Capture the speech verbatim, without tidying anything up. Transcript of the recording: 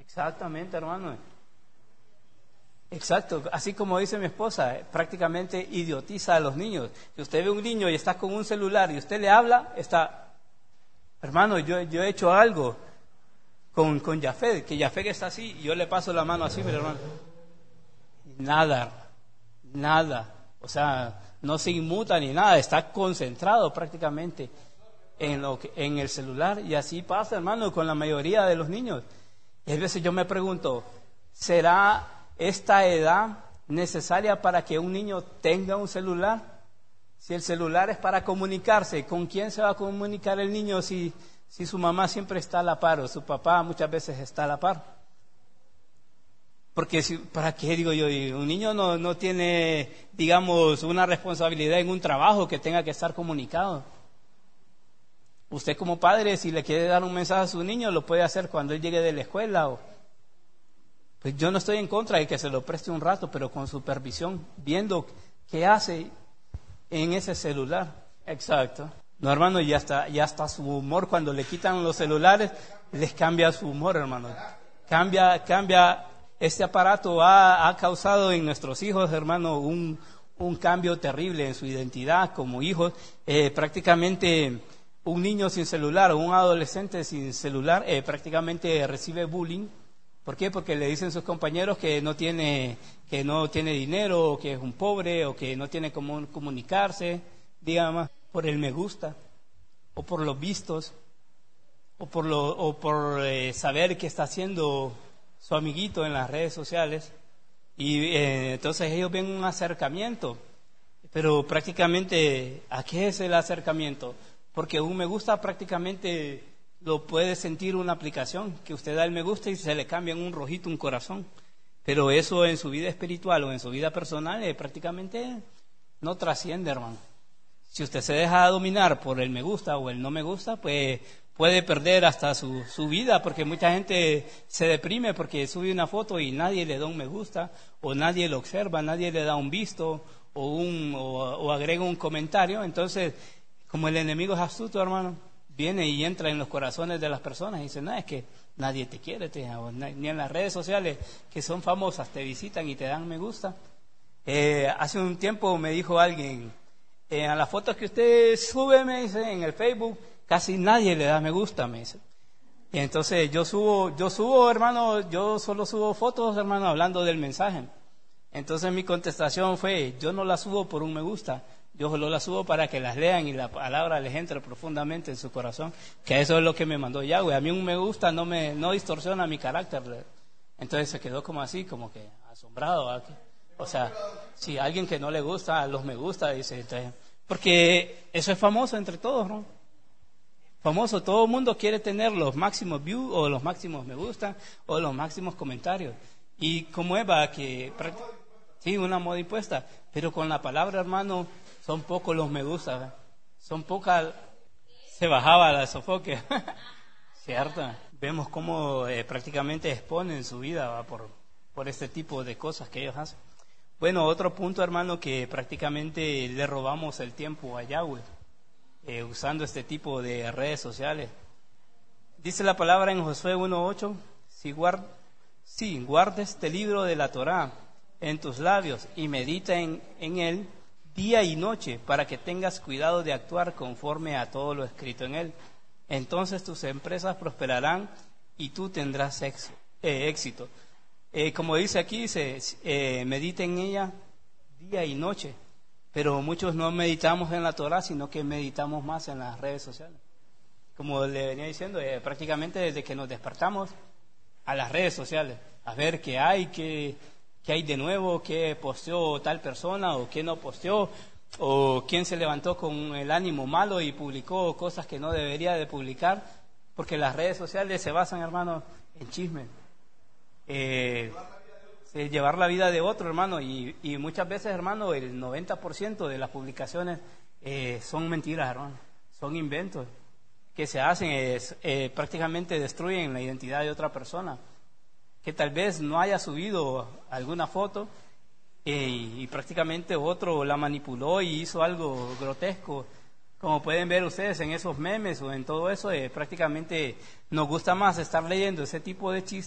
Exactamente, hermano. Exacto, así como dice mi esposa, eh, prácticamente idiotiza a los niños. Si usted ve un niño y está con un celular y usted le habla, está, hermano, yo, yo he hecho algo con, con Jafet, que Jafet está así y yo le paso la mano así, pero hermano, nada, nada, o sea, no se inmuta ni nada, está concentrado prácticamente en, lo que, en el celular, y así pasa, hermano, con la mayoría de los niños. Y a veces yo me pregunto, ¿será esta edad necesaria para que un niño tenga un celular? Si el celular es para comunicarse, ¿con quién se va a comunicar el niño si, si su mamá siempre está a la par o su papá muchas veces está a la par? Porque si, ¿para qué digo yo? Un niño no, no tiene, digamos, una responsabilidad en un trabajo que tenga que estar comunicado. Usted como padre, si le quiere dar un mensaje a su niño, lo puede hacer cuando él llegue de la escuela. O, pues yo no estoy en contra de que se lo preste un rato, pero con supervisión, viendo qué hace en ese celular. Exacto. No, hermano, ya está, ya está su humor. Cuando le quitan los celulares, les cambia su humor, hermano. Cambia, cambia. Este aparato ha, ha causado en nuestros hijos, hermano, un, un cambio terrible en su identidad como hijos. Eh, prácticamente un niño sin celular o un adolescente sin celular eh, prácticamente recibe bullying. ¿Por qué? Porque le dicen sus compañeros que no tiene, que no tiene dinero, o que es un pobre, o que no tiene cómo comunicarse, digamos, por el me gusta, o por los vistos, o por, lo, o por eh, saber qué está haciendo su amiguito en las redes sociales. Y eh, entonces ellos ven un acercamiento, pero prácticamente, ¿a qué es el acercamiento? Porque un me gusta prácticamente lo puede sentir una aplicación, que usted da el me gusta y se le cambia en un rojito, un corazón. Pero eso en su vida espiritual o en su vida personal eh, prácticamente no trasciende, hermano. Si usted se deja dominar por el me gusta o el no me gusta, pues puede perder hasta su, su vida, porque mucha gente se deprime porque sube una foto y nadie le da un me gusta, o nadie lo observa, nadie le da un visto, o, un, o, o agrega un comentario. Entonces, como el enemigo es astuto, hermano, viene y entra en los corazones de las personas y dice, no, es que nadie te quiere, te, ni en las redes sociales que son famosas te visitan y te dan me gusta. Eh, hace un tiempo me dijo alguien, eh, a las fotos que usted sube, me dice, en el Facebook, casi nadie le da me gusta, me dice. Y entonces yo subo, yo subo, hermano, yo solo subo fotos, hermano, hablando del mensaje. Entonces mi contestación fue, yo no las subo por un me gusta, yo solo las subo para que las lean y la palabra les entre profundamente en su corazón, que eso es lo que me mandó Yahweh. A mí un me gusta no me no distorsiona mi carácter. Entonces se quedó como así, como que asombrado, ¿verdad? O sea, si alguien que no le gusta los me gusta, dice, entonces, porque eso es famoso entre todos, ¿no? Famoso, todo el mundo quiere tener los máximos views o los máximos me gusta o los máximos comentarios. Y como Eva, que sí, una moda impuesta, pero con la palabra, hermano, son pocos los me gusta, ¿verdad? Son pocas, se bajaba la sofoque, ¿cierto? Vemos cómo eh, prácticamente exponen su vida, ¿verdad? por por este tipo de cosas que ellos hacen. Bueno, otro punto, hermano, que prácticamente le robamos el tiempo a Yahweh, eh, usando este tipo de redes sociales. Dice la palabra en Josué uno ocho, si, guard, si guarda este libro de la Torá en tus labios y medita en, en él día y noche, para que tengas cuidado de actuar conforme a todo lo escrito en él. Entonces tus empresas prosperarán y tú tendrás ex, eh, éxito. Eh, como dice aquí, dice, eh, medita en ella día y noche. Pero muchos no meditamos en la Torah, sino que meditamos más en las redes sociales. Como le venía diciendo, eh, prácticamente desde que nos despertamos a las redes sociales, a ver qué hay, qué, qué hay de nuevo, qué posteó tal persona o qué no posteó, o quién se levantó con el ánimo malo y publicó cosas que no debería de publicar, porque las redes sociales se basan, hermano, en chisme. Eh, eh, llevar la vida de otro, hermano, y, y muchas veces, hermano, el noventa por ciento de las publicaciones eh, son mentiras, hermano, son inventos que se hacen, es, eh, prácticamente destruyen la identidad de otra persona, que tal vez no haya subido alguna foto eh, y, y prácticamente otro la manipuló y hizo algo grotesco. Como pueden ver ustedes en esos memes o en todo eso, eh, prácticamente nos gusta más estar leyendo ese tipo de chistes